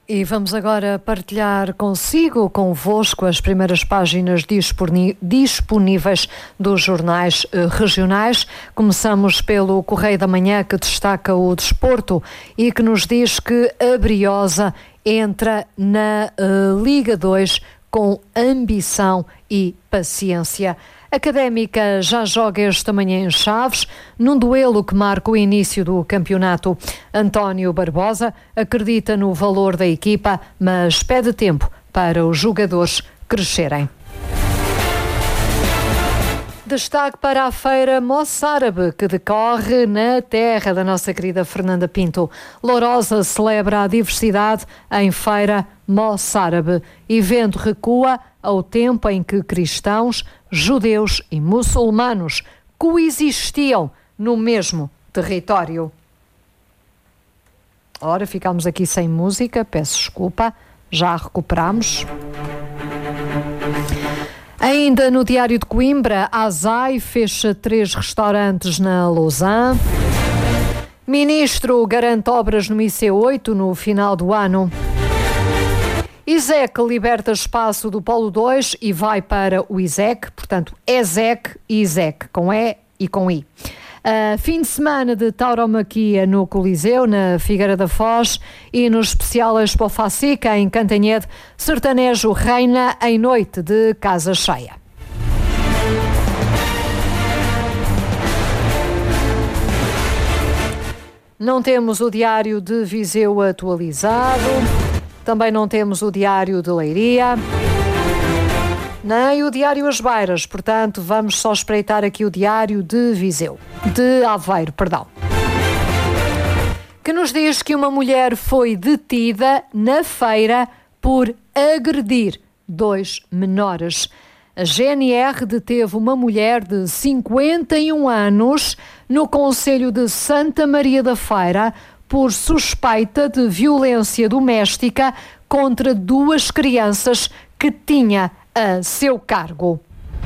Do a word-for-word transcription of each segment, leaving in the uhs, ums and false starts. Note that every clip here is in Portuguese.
E vamos agora partilhar consigo, convosco, as primeiras páginas disponíveis dos jornais regionais. Começamos pelo Correio da Manhã, que destaca o desporto e que nos diz que a Briosa entra na uh, Liga dois com ambição e paciência. Académica já joga esta manhã em Chaves, num duelo que marca o início do campeonato. António Barbosa acredita no valor da equipa, mas pede tempo para os jogadores crescerem. Destaque para a feira Moçárabe, que decorre na terra da nossa querida Fernanda Pinto. Lourosa celebra a diversidade em feira Moçárabe. Evento recua ao tempo em que cristãos, judeus e muçulmanos coexistiam no mesmo território. Ora, ficámos aqui sem música, peço desculpa, já recuperamos. Ainda no Diário de Coimbra, a ASAI fecha três restaurantes na Lausanne. Ministro garante obras no I C oito no final do ano. ISEC liberta espaço do Polo dois e vai para o ISEC, portanto, ESEC e ISEC, com E e com I. Uh, fim de semana de tauromaquia no Coliseu, na Figueira da Foz, e no especial Expo Facica, em Cantanhede, sertanejo reina em noite de casa cheia. Não temos o Diário de Viseu atualizado, também não temos o Diário de Leiria, nem o Diário As Beiras, portanto vamos só espreitar aqui o Diário de Viseu, de Aveiro, perdão, que nos diz que uma mulher foi detida na feira por agredir dois menores. A G N R deteve uma mulher de cinquenta e um anos no concelho de Santa Maria da Feira por suspeita de violência doméstica contra duas crianças que tinha a seu cargo.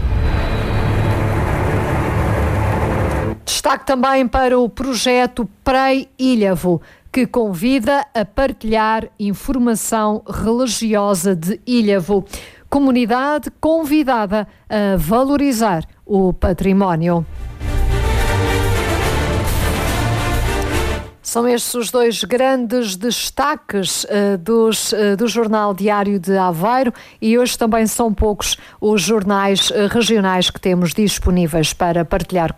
Destaque também para o projeto Prei Ilhavo, que convida a partilhar informação religiosa de Ilhavo. Comunidade convidada a valorizar o património. São estes os dois grandes destaques uh, dos, uh, do Jornal Diário de Aveiro, e hoje também são poucos os jornais uh, regionais que temos disponíveis para partilhar.